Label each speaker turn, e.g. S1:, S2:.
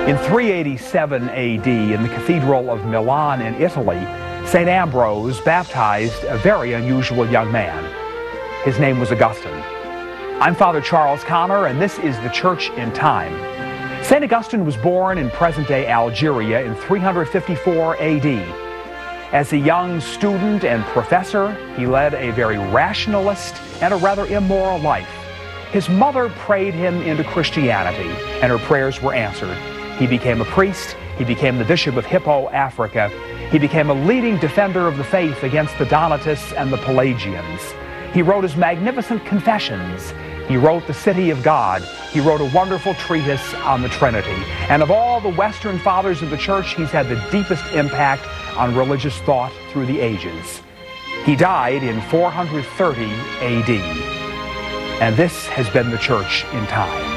S1: In 387 AD, in the Cathedral of Milan in Italy, St. Ambrose baptized a very unusual young man. His name was Augustine. I'm Father Charles Connor, and this is the Church in Time. St. Augustine was born in present-day Algeria in 354 AD. As a young student and professor, he led a very rationalist and a rather immoral life. His mother prayed him into Christianity, and her prayers were answered. He became a priest. He became the Bishop of Hippo, Africa. He became a leading defender of the faith against the Donatists and the Pelagians. He wrote his magnificent Confessions. He wrote The City of God. He wrote a wonderful treatise on the Trinity. And of all the Western fathers of the Church, he's had the deepest impact on religious thought through the ages. He died in 430 AD. And this has been the Church in Time.